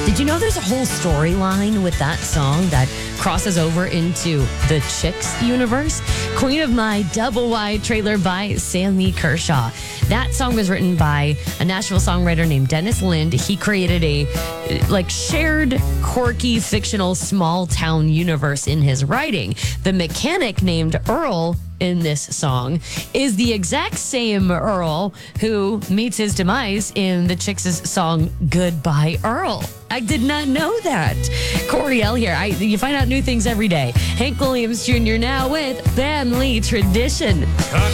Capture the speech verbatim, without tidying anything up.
Did you know there's a whole storyline with that song that crosses over into the Chicks universe? Queen of My double wide trailer by Sammy Kershaw. That song was written by a Nashville songwriter named Dennis Lind. He created a like shared, quirky, fictional small town universe in his writing. The mechanic named Earl in this song is the exact same Earl who meets his demise in the Chicks' song Goodbye Earl. I did not know that. Coriel here. I, you find out new things every day. Hank Williams Junior now with Family Tradition.